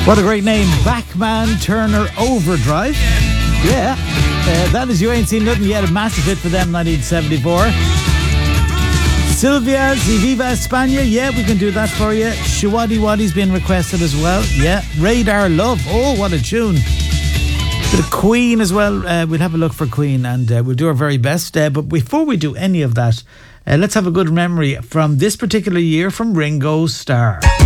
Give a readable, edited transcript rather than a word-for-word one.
What a great name, Bachman Turner Overdrive. Yeah, that is You Ain't Seen Nothing Yet, a massive hit for them, 1974. Sylvia, Si Viva España, yeah, we can do that for you. Shawadi Wadi's been requested as well, yeah. Radar Love, oh, what a tune. Bit of Queen as well, we'll have a look for Queen and we'll do our very best. But before we do any of that, let's have a good memory from this particular year from Ringo Starr.